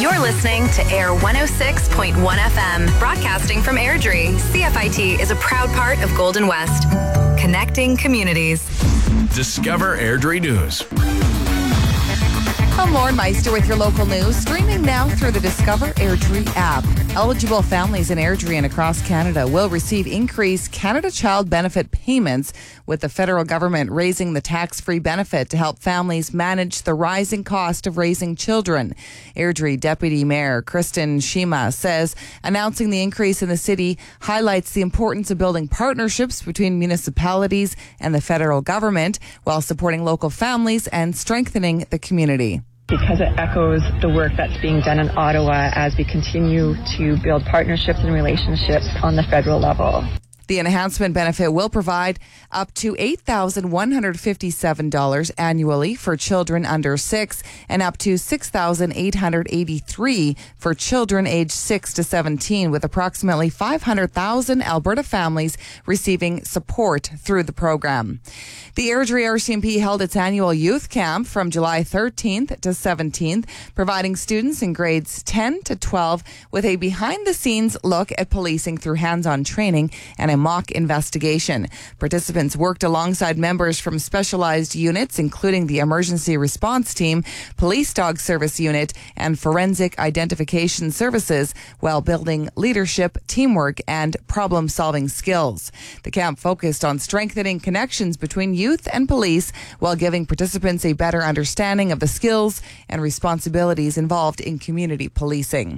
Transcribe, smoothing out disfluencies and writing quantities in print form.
You're listening to Air 106.1 FM, broadcasting from Airdrie. CFIT is a proud part of Golden West, connecting communities. Discover Airdrie News. I'm Lauren Meister with your local news, streaming now through the Discover Airdrie app. Eligible families in Airdrie and across Canada will receive increased Canada Child Benefit payments, with the federal government raising the tax-free benefit to help families manage the rising cost of raising children. Airdrie Deputy Mayor Kristen Shima says announcing the increase in the city highlights the importance of building partnerships between municipalities and the federal government while supporting local families and strengthening the community. Because it echoes the work that's being done in Ottawa as we continue to build partnerships and relationships on the federal level. The enhancement benefit will provide up to $8,157 annually for children under 6 and up to $6,883 for children aged 6 to 17, with approximately 500,000 Alberta families receiving support through the program. The Airdrie RCMP held its annual youth camp from July 13th to 17th, providing students in grades 10 to 12 with a behind-the-scenes look at policing through hands-on training and a mock investigation. Participants worked alongside members from specialized units, including the Emergency Response Team, Police Dog Service Unit, and Forensic Identification Services, while building leadership, teamwork, and problem-solving skills. The camp focused on strengthening connections between youth and police while giving participants a better understanding of the skills and responsibilities involved in community policing.